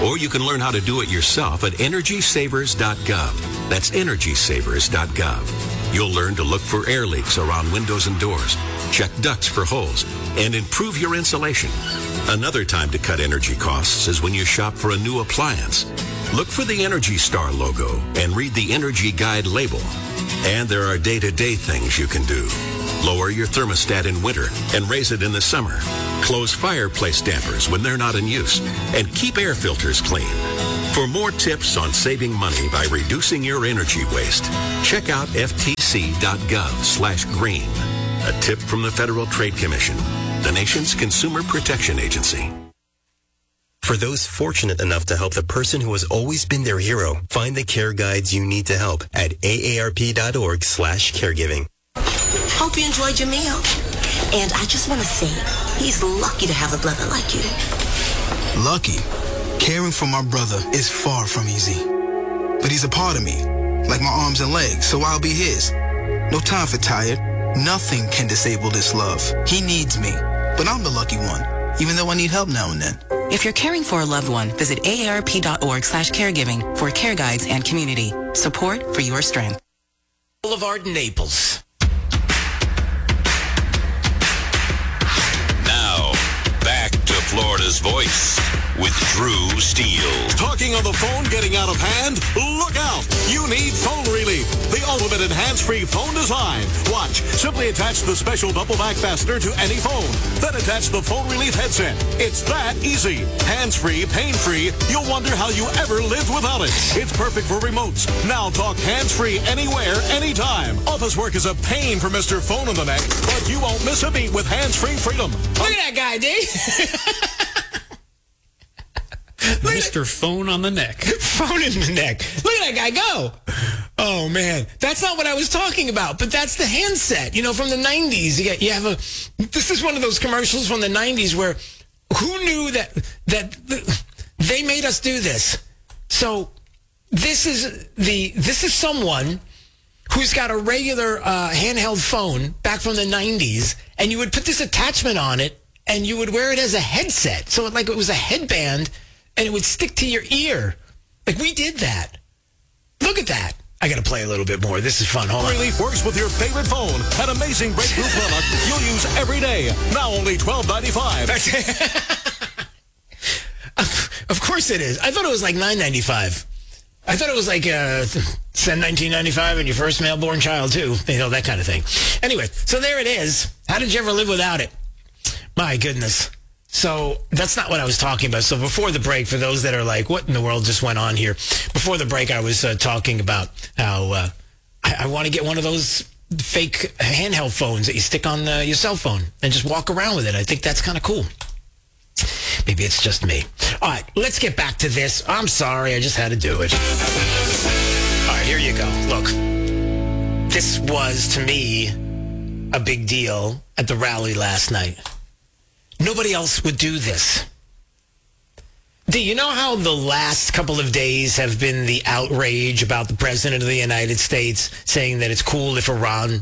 Or you can learn how to do it yourself at EnergySavers.gov. That's EnergySavers.gov. You'll learn to look for air leaks around windows and doors, check ducts for holes, and improve your insulation. Another time to cut energy costs is when you shop for a new appliance. Look for the Energy Star logo and read the Energy Guide label. And there are day-to-day things you can do. Lower your thermostat in winter and raise it in the summer. Close fireplace dampers when they're not in use. And keep air filters clean. For more tips on saving money by reducing your energy waste, check out ftc.gov/green. A tip from the Federal Trade Commission, the nation's consumer protection agency. For those fortunate enough to help the person who has always been their hero, find the care guides you need to help at aarp.org/caregiving. Hope you enjoyed your meal. And I just want to say, he's lucky to have a brother like you. Lucky? Caring for my brother is far from easy. But he's a part of me, like my arms and legs, so I'll be his. No time for tired. Nothing can disable this love. He needs me, but I'm the lucky one, even though I need help now and then. If you're caring for a loved one, visit aarp.org/caregiving for care guides and community support for your strength. Boulevard, Naples. Now, back to Florida's Voice with Drew Steele. Talking on the phone getting out of hand? Look out! You need phone relief. The ultimate in hands-free phone design. Watch. Simply attach the special double back fastener to any phone. Then attach the phone relief headset. It's that easy. Hands-free, pain-free. You'll wonder how you ever lived without it. It's perfect for remotes. Now talk hands-free anywhere, anytime. Office work is a pain for Mr. Phone in the Neck, but you won't miss a beat with hands-free freedom. Look at that guy, D. Mr. Phone on the Neck. Phone in the neck. Look at that guy go. Oh, man. That's not what I was talking about, but that's the handset. You know, from the 90s. You have a... This is one of those commercials from the 90s where who knew that they made us do this? So this is someone who's got a regular handheld phone back from the 90s, and you would put this attachment on it, and you would wear it as a headset. So it was a headband, and it would stick to your ear. Like, we did that. Look at that. I got to play a little bit more. This is fun. Hold on. Relief works with your favorite phone. An amazing breakthrough product you'll use every day. Now only $12.95. Of course it is. I thought it was like $9.95. I thought it was like send $19.95 and your first male-born child, too. You know, that kind of thing. Anyway, so there it is. How did you ever live without it? My goodness. So that's not what I was talking about. So before the break, for those that are like, what in the world just went on here? Before the break, I was talking about how I want to get one of those fake handheld phones that you stick on your cell phone and just walk around with it. I think that's kind of cool. Maybe it's just me. All right, let's get back to this. I'm sorry, I just had to do it. All right, here you go. Look, this was, to me, a big deal at the rally last night. Nobody else would do this. Do you know how the last couple of days have been the outrage about the President of the United States saying that it's cool if Iran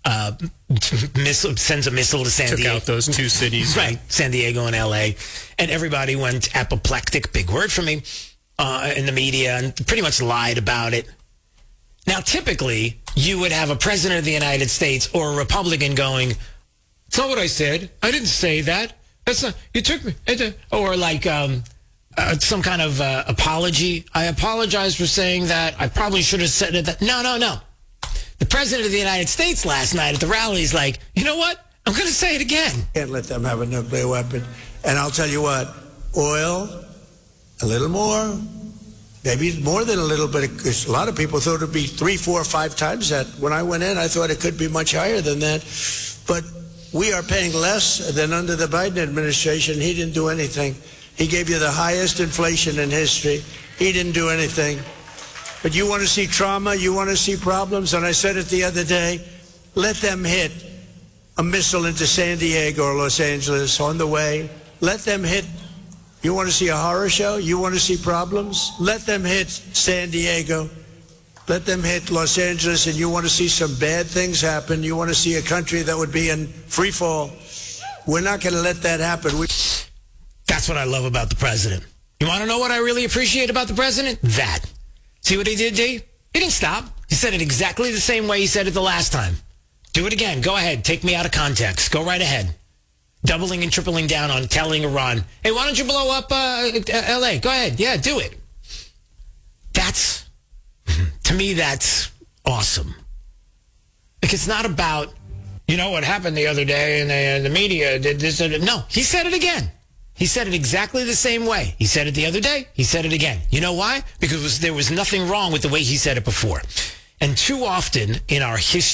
sends a missile to San Diego? Took out those two cities. Right, San Diego and L.A. And everybody went apoplectic, big word for me, in the media, and pretty much lied about it. Now, typically, you would have a President of the United States or a Republican going, "It's not what I said. I didn't say that. That's not, you took me," or like some kind of apology. "I apologize for saying that. I probably should have said it." No. The President of the United States last night at the rally is like, you know what? I'm going to say it again. Can't let them have a nuclear weapon. And I'll tell you what, oil, a little more, maybe more than a little bit, because a lot of people thought it would be 3, 4, 5 times that. When I went in, I thought it could be much higher than that. But we are paying less than under the Biden administration. He didn't do anything. He gave you the highest inflation in history. He didn't do anything. But you want to see trauma, you want to see problems, and I said it the other day, let them hit a missile into San Diego or Los Angeles on the way. Let them hit. You want to see a horror show? You want to see problems? Let them hit San Diego. Let them hit Los Angeles, and you want to see some bad things happen. You want to see a country that would be in free fall. We're not going to let that happen. That's what I love about the president. You want to know what I really appreciate about the president? That. See what he did, D? He didn't stop. He said it exactly the same way he said it the last time. Do it again. Go ahead. Take me out of context. Go right ahead. Doubling and tripling down on telling Iran, hey, why don't you blow up L.A.? Go ahead. Yeah, do it. That's, to me, that's awesome. Like, it's not about, you know, what happened the other day and the media did this. No, he said it again. He said it exactly the same way. He said it the other day. He said it again. You know why? Because there was nothing wrong with the way he said it before. And too often in our history,